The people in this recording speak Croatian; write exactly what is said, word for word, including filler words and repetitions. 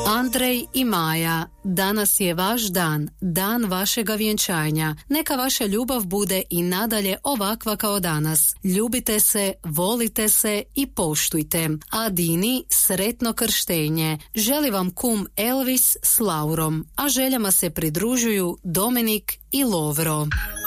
Andrej i Maja, danas je vaš dan, dan vašega vjenčanja. Neka vaša ljubav bude i nadalje ovakva kao danas. Ljubite se, volite se i poštujte. A Dini, sretno krštenje. Želi vam kum Elvis s Laurom, a željama se pridružuju Dominik i Lovro.